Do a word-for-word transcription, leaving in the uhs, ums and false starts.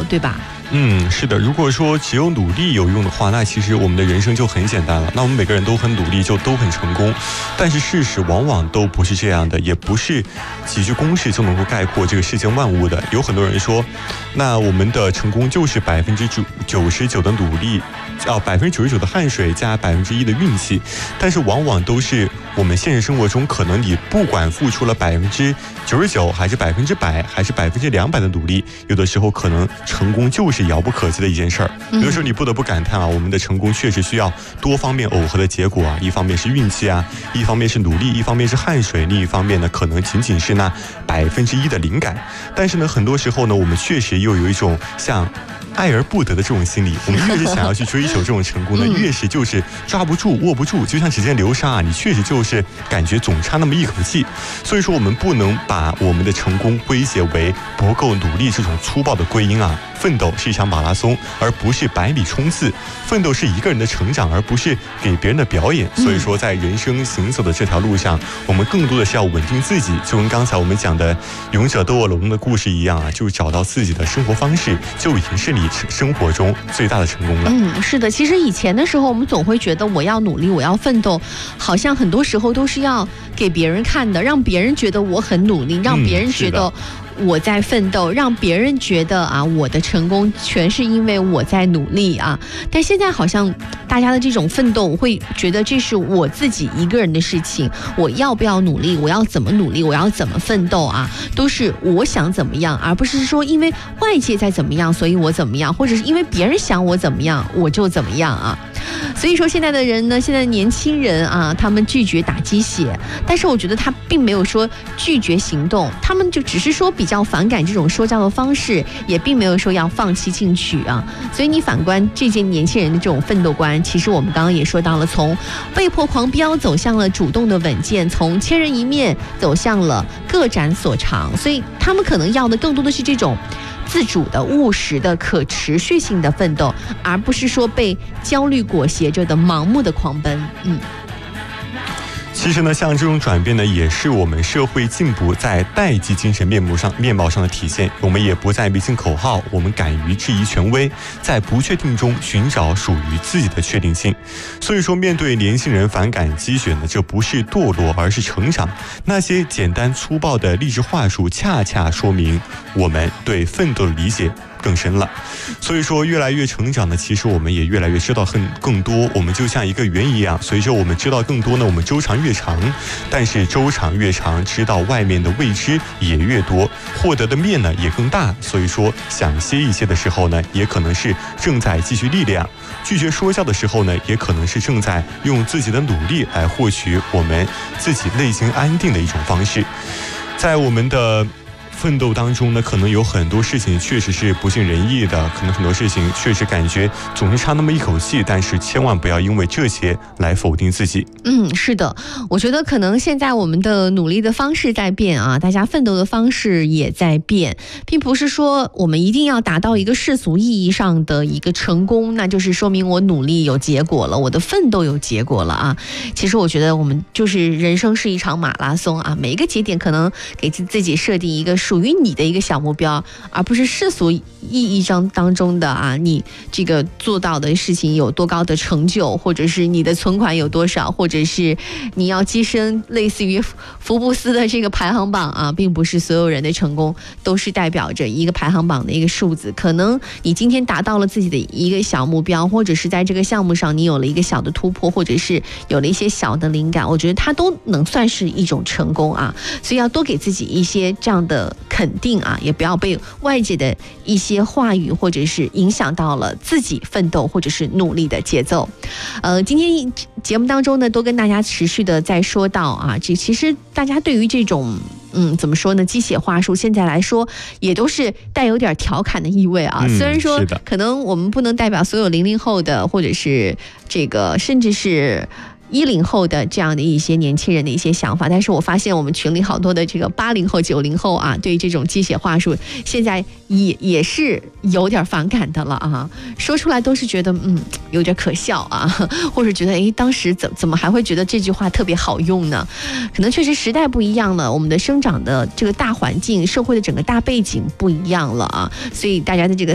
对吧？ 嗯，是的，如果说只有努力有用的话，那其实我们的人生就很简单了。那我们每个人都很努力，就都很成功。但是事实往往都不是这样的，也不是几句公式就能够概括这个世间万物的。有很多人说，那我们的成功就是百分之九九十九的努力，啊，百分之九十九的汗水加百分之一的运气。但是往往都是我们现实生活中，可能你不管付出了百分之九十九，还是百分之百，还是百分之两百的努力，有的时候可能成功就是遥不可及的一件事儿。有的时候你不得不感叹啊，我们的成功确实需要多方面耦合的结果啊，一方面是运气啊，一方面是努力，一方面是汗水，另一方面呢，可能仅仅是那百分之一的灵感。但是呢，很多时候呢，我们确实又有一种像爱而不得的这种心理，我们越是想要去追求这种成功呢，越是就是抓不住握不住，就像指尖流沙啊，你确实就是感觉总差那么一口气。所以说我们不能把我们的成功归结为不够努力这种粗暴的归因啊。奋斗是一场马拉松，而不是百米冲刺。奋斗是一个人的成长，而不是给别人的表演。所以说在人生行走的这条路上，我们更多的是要稳定自己，就跟刚才我们讲的勇者斗恶龙的故事一样啊，就找到自己的生活方式，就已经是你生活中最大的成功了。 嗯，是的，其实以前的时候我们总会觉得我要努力，我要奋斗，好像很多时候都是要给别人看的，让别人觉得我很努力，让别人觉得我在奋斗，让别人觉得啊，我的成功全是因为我在努力啊。但现在好像大家的这种奋斗，我会觉得这是我自己一个人的事情，我要不要努力，我要怎么努力，我要怎么奋斗啊，都是我想怎么样，而不是说因为外界在怎么样，所以我怎么样，或者是因为别人想我怎么样，我就怎么样啊。所以说现在的人呢，现在的年轻人啊，他们拒绝打鸡血，但是我觉得他并没有说拒绝行动，他们就只是说比较反感这种说教的方式，也并没有说要放弃进取啊。所以你反观这些年轻人的这种奋斗观，其实我们刚刚也说到了，从被迫狂飙走向了主动的稳健，从千人一面走向了各展所长，所以他们可能要的更多的是这种自主的、务实的、可持续性的奋斗，而不是说被焦虑裹挟着的盲目的狂奔。嗯。 其实呢，像这种转变呢，也是我们社会进步在代际精神面目上面貌上的体现。我们也不再迷信口号，我们敢于质疑权威，在不确定中寻找属于自己的确定性。所以说，面对年轻人反感鸡血呢，这不是堕落，而是成长。那些简单粗暴的励志话术，恰恰说明我们对奋斗的理解更深了。所以说越来越成长呢，其实我们也越来越知道更更多。我们就像一个圆一样，随着我们知道更多呢，我们周长越长，但是周长越长，知道外面的未知也越多，获得的面呢也更大。所以说想歇一歇的时候呢，也可能是正在积蓄力量，拒绝说教的时候呢，也可能是正在用自己的努力来获取我们自己内心安定的一种方式。在我们的奋斗当中呢，可能有很多事情确实是不尽人意的，可能很多事情确实感觉总是差那么一口气，但是千万不要因为这些来否定自己。 嗯，是的，我觉得可能现在我们的努力的方式在变啊，大家奋斗的方式也在变，并不是说我们一定要达到一个世俗意义上的一个成功，那就是说明我努力有结果了，我的奋斗有结果了啊。其实我觉得我们就是人生是一场马拉松啊，每一个节点可能给自己设定一个属于你的一个小目标，而不是世俗意义上当中的啊，你这个做到的事情有多高的成就，或者是你的存款有多少，或者是你要跻身类似于福布斯的这个排行榜啊，并不是所有人的成功都是代表着一个排行榜的一个数字。可能你今天达到了自己的一个小目标，或者是在这个项目上你有了一个小的突破，或者是有了一些小的灵感，我觉得它都能算是一种成功啊。所以要多给自己一些这样的肯定啊，也不要被外界的一些话语或者是影响到了自己奋斗或者是努力的节奏。呃，今天节目当中呢，都跟大家持续的在说到啊，这其实大家对于这种嗯，怎么说呢？鸡血话术现在来说也都是带有点调侃的意味啊。嗯、虽然说可能我们不能代表所有零零后的，或者是这个甚至是一零后的这样的一些年轻人的一些想法，但是我发现我们群里好多的这个八零后、九零后啊，对于这种鸡血话术，现在也也是有点反感的了啊。说出来都是觉得嗯有点可笑啊，或者觉得哎当时怎怎么还会觉得这句话特别好用呢？可能确实时代不一样了，我们的生长的这个大环境、社会的整个大背景不一样了啊，所以大家的这个